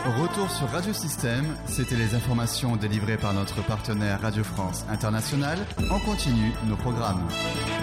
Retour sur Radio Système, c'était les informations délivrées par notre partenaire Radio France Internationale. En continu nos programmes.